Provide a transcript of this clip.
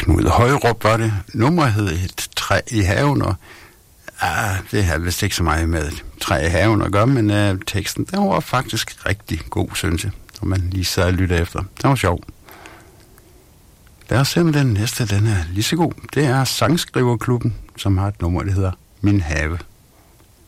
Knud Højrup var det. Nummeret hed Et træ i haven, og det har vist ikke så meget med et træ i haven at gøre, men teksten, den var faktisk rigtig god, synes jeg, når man lige sad og lyttede efter. Det var sjov. Lad os se, om den næste, den er lige så god. Det er Sangskriverklubben, som har et nummer, der hedder Min Have.